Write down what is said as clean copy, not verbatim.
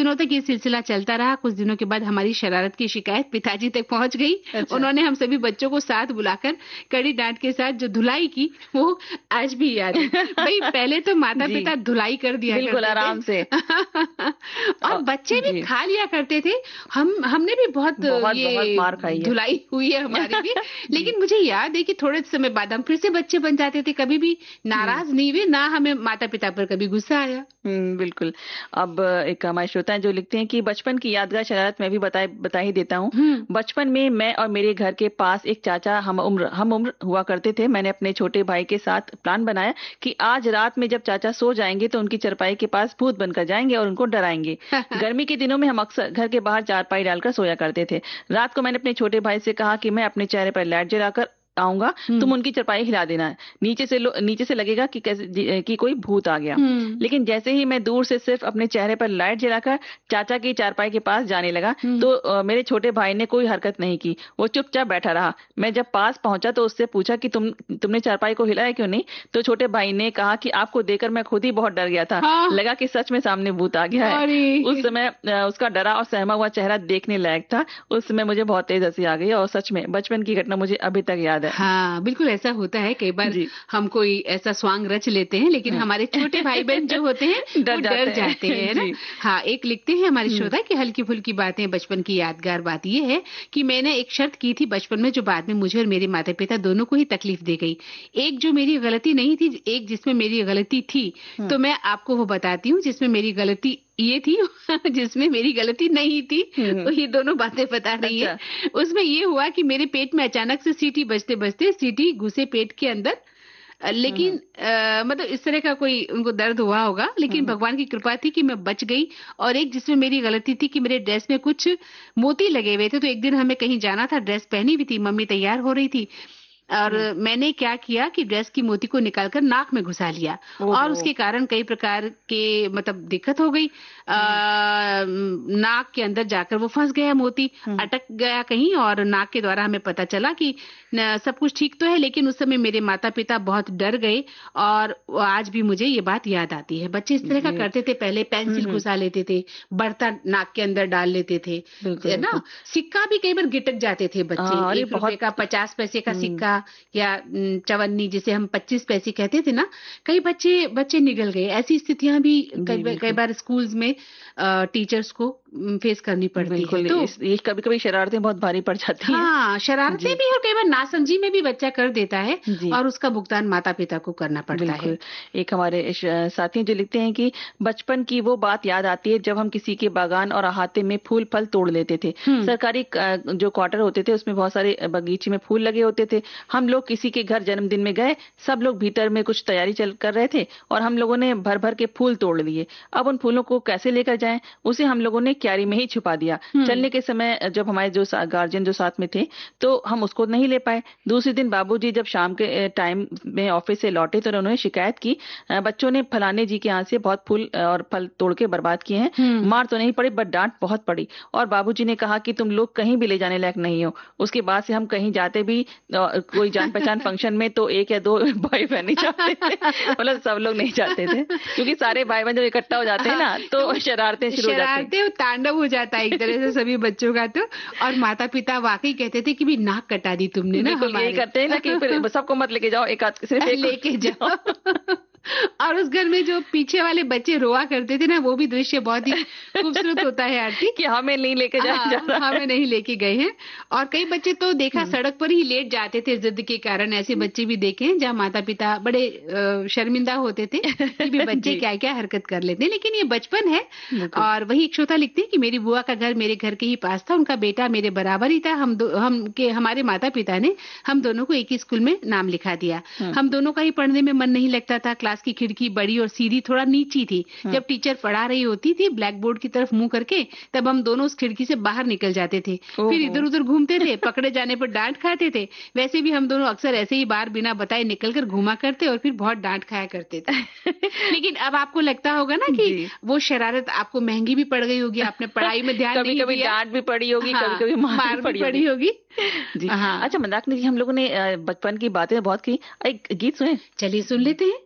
दिनों तक ये सिलसिला चलता रहा। कुछ दिनों के बाद हमारी शरारत की शिकायत पिताजी तक पहुंच गई। अच्छा। उन्होंने हम सभी बच्चों को साथ बुलाकर कड़ी डांट के साथ जो धुलाई की वो आज भी याद है। भाई पहले तो माता पिता धुलाई कर दिया बिल्कुल आराम से और बच्चे भी खा लिया करते थे। हमने भी बहुत ये मार खाई है, धुलाई हुई है हमारी भी। लेकिन मुझे याद है कि थोड़े समय बाद हम फिर से बच्चे बन जाते थे, कभी भी नाराज नहीं हुए, ना हमें माता पिता पर कभी गुस्सा आया। बिल्कुल। अब एक हमारे श्रोता हैं जो लिखते हैं कि बचपन की यादगार शरारत मैं भी बता ही देता हूँ। बचपन में मैं और मेरे घर के पास एक चाचा हम उम्र हुआ करते थे। मैंने अपने छोटे भाई के साथ प्लान बनाया कि आज रात में जब चाचा सो जाएंगे तो उनकी चारपाई के पास भूत बनकर जाएंगे और उनको डराएंगे। गर्मी के दिनों में हम अक्सर घर के बाहर चारपाई डालकर सोया करते थे। रात को मैंने अपने छोटे भाई से कहा कि मैं अपने चेहरे पर लाइट जलाकर आऊंगा, तुम उनकी चारपाई हिला देना है, नीचे से लगेगा कि कैसे कि कोई भूत आ गया। लेकिन जैसे ही मैं दूर से सिर्फ अपने चेहरे पर लाइट जलाकर चाचा की चारपाई के पास जाने लगा तो मेरे छोटे भाई ने कोई हरकत नहीं की, वो चुपचाप बैठा रहा। मैं जब पास पहुंचा तो उससे पूछा कि तुमने चारपाई को हिलाया क्यों नहीं? तो छोटे भाई ने कहा कि आपको देखकर मैं खुद ही बहुत डर गया था। लगा कि सच में सामने भूत आ गया है। उस समय उसका डरा और सहमा हुआ चेहरा देखने लायक था। उस समय मुझे बहुत तेज हंसी आ गई और सच में बचपन की घटना मुझे अभी तक याद। हाँ बिल्कुल ऐसा होता है। कई बार हम कोई ऐसा स्वांग रच लेते हैं लेकिन हमारे छोटे भाई बहन जो होते हैं वो डर जाते हैं ना। हाँ एक लिखते हैं हमारे श्रोता कि हल्की फुल्की बातें बचपन की यादगार बात ये है कि मैंने एक शर्त की थी बचपन में जो बाद में मुझे और मेरे माता पिता दोनों को ही तकलीफ दे गई। एक जो मेरी गलती नहीं थी, एक जिसमें मेरी गलती थी। तो मैं आपको वो बताती हूँ जिसमें मेरी गलती ये थी जिसमें मेरी गलती नहीं थी। तो ये दोनों बातें बता रही है। उसमें ये हुआ कि मेरे पेट में अचानक से सीटी बजते बजते सीटी घुसे पेट के अंदर। लेकिन मतलब इस तरह का कोई उनको दर्द हुआ होगा लेकिन भगवान की कृपा थी कि मैं बच गई। और एक जिसमें मेरी गलती थी कि मेरे ड्रेस में कुछ मोती लगे हुए थे। तो एक दिन हमें कहीं जाना था, ड्रेस पहनी हुई थी, मम्मी तैयार हो रही थी और मैंने क्या किया कि ड्रेस की मोती को निकालकर नाक में घुसा लिया और उसके कारण कई प्रकार के मतलब दिक्कत हो गई। नाक के अंदर जाकर वो फंस गया मोती, अटक गया कहीं और नाक के द्वारा हमें पता चला कि सब कुछ ठीक तो है। लेकिन उस समय मेरे माता पिता बहुत डर गए और आज भी मुझे ये बात याद आती है। बच्चे इस तरह का करते थे, पहले पेंसिल घुसा लेते थे, बर्तन नाक के अंदर डाल लेते थे ना। सिक्का भी कई बार गिटक जाते थे बच्चे। 1 रुपए का 50 पैसे का सिक्का या चवन्नी जिसे हम 25 पैसे कहते थे ना, कई बच्चे निगल गए। ऐसी स्थितियां भी कई बार स्कूल्स में टीचर्स को फेस करनी पड़ती है। तो ये कभी कभी शरारतें बहुत भारी पड़ जाती हैं। हाँ शरारतें भी और कई बार नासमझी में भी बच्चा कर देता है और उसका भुगतान माता पिता को करना पड़ता है। एक हमारे साथी जो लिखते हैं कि बचपन की वो बात याद आती है जब हम किसी के बागान और अहाते में फूल फल तोड़ लेते थे। सरकारी जो क्वार्टर होते थे उसमें बहुत सारे बगीचे में फूल लगे होते थे। हम लोग किसी के घर जन्मदिन में गए, सब लोग भीतर में कुछ तैयारी कर रहे थे और हम लोगों ने भर भर के फूल तोड़ लिए। अब उन फूलों को कैसे लेकर जाएं, उसे हम लोगों ने क्यारी में ही छुपा दिया। चलने के समय जब हमारे जो गार्जियन जो साथ में थे तो हम उसको नहीं ले पाए। दूसरे दिन बाबूजी जब शाम के टाइम में ऑफिस से लौटे तो उन्होंने शिकायत की, बच्चों ने फलाने जी के यहाँ से बहुत फूल और फल तोड़ के बर्बाद किए हैं। मार तो नहीं पड़ी बट डांट बहुत पड़ी और बाबूजी ने कहा कि तुम लोग कहीं भी ले जाने लायक नहीं हो। उसके बाद से हम कहीं जाते भी कोई जान पहचान फंक्शन में तो 1 या 2 भाई बहन नहीं जाते थे, मतलब सब लोग नहीं जाते थे क्योंकि सारे भाई बहन जब इकट्ठा हो जाते हैं ना तो शरारतें शुरू हो जाती हैं। तांडव हो जाता है एक तरह से सभी बच्चों का। तो और माता पिता वाकई कहते थे कि भी नाक कटा दी तुमने ना। यही करते हैं ना कि फिर सबको मत लेके जाओ, एक आध सिर्फ लेके जाओ। और उस घर में जो पीछे वाले बच्चे रोआ करते थे ना, वो भी दृश्य बहुत ही खूबसूरत होता है आरती कि हमें नहीं लेके जाए, हमें नहीं लेके गए हैं। और कई बच्चे तो देखा सड़क पर ही लेट जाते थे जिद के कारण। ऐसे बच्चे भी देखे हैं जहाँ माता पिता बड़े शर्मिंदा होते थे कि भी बच्चे क्या क्या हरकत कर लेते हैं। लेकिन ये बचपन है। और वही एक श्रोता लिखते हैं कि मेरी बुआ का घर मेरे घर के ही पास था, उनका बेटा मेरे बराबर ही था। हमारे माता पिता ने हम दोनों को एक ही स्कूल में नाम लिखा दिया। हम दोनों का ही पढ़ने में मन नहीं लगता था। क्लास की खिड़की बड़ी और सीधी थोड़ा नीची थी। जब टीचर पढ़ा रही होती थी ब्लैक बोर्ड की तरफ मुंह करके, तब हम दोनों उस खिड़की से बाहर निकल जाते थे। फिर इधर उधर घूमते थे, पकड़े जाने पर डांट खाते थे। वैसे भी हम दोनों अक्सर ऐसे ही बाहर बिना बताए निकलकर घुमा करते और फिर बहुत डांट खाया करते थे। लेकिन अब आपको लगता होगा ना कि वो शरारत आपको महंगी भी पड़ गई होगी, आपने पढ़ाई में ध्यान नहीं दिया, कभी डांट भी पड़ी होगी, कभी कभी मार भी पड़ी होगी। जी अच्छा मंदाकिनी जी, हम लोगों ने बचपन की बातें बहुत की, एक गीत सुने? चलिए सुन लेते हैं।